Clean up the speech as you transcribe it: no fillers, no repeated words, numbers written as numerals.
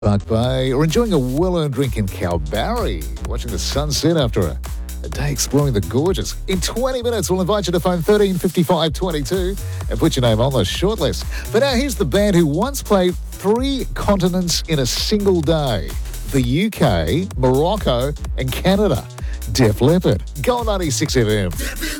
Park Bay, or enjoying a well-earned drink in Kalbarri, watching the sunset after a day exploring the gorgeous. In 20 minutes, we'll invite you to phone 135522 and put your name on the shortlist. But now here's the band who once played 3 continents in a single day: the UK, Morocco, and Canada. Def Leppard. Go on 96 FM.